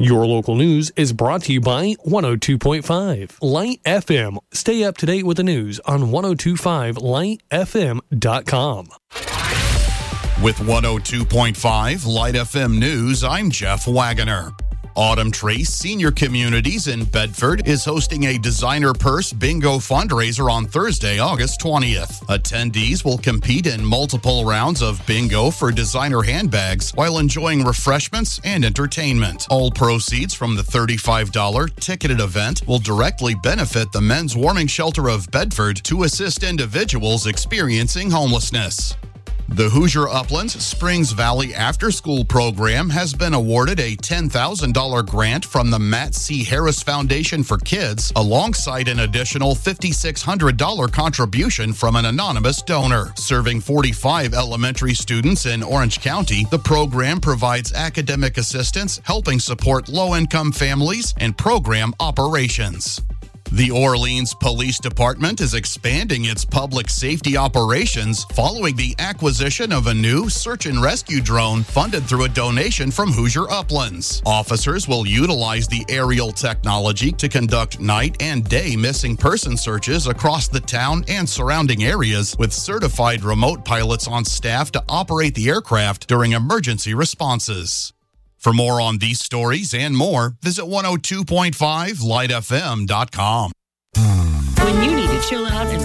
Your local news is brought to you by 102.5 Light FM. Stay up to date with the news on 1025lightfm.com. With 102.5 Light FM News, I'm Jeff Wagoner. Autumn Trace Senior Communities in Bedford is hosting a designer purse bingo fundraiser on Thursday, August 20th. Attendees will compete in multiple rounds of bingo for designer handbags while enjoying refreshments and entertainment. All proceeds from the $35 ticketed event will directly benefit the Men's Warming Shelter of Bedford to assist individuals experiencing homelessness. The Hoosier Uplands Springs Valley After School Program has been awarded a $10,000 grant from the Matt C. Harris Foundation for Kids, alongside an additional $5,600 contribution from an anonymous donor. Serving 45 elementary students in Orange County, the program provides academic assistance, helping support low-income families and program operations. The Orleans Police Department is expanding its public safety operations following the acquisition of a new search and rescue drone funded through a donation from Hoosier Uplands. Officers will utilize the aerial technology to conduct night and day missing person searches across the town and surrounding areas, with certified remote pilots on staff to operate the aircraft during emergency responses. For more on these stories and more, visit 102.5lightfm.com. When you need to chill out and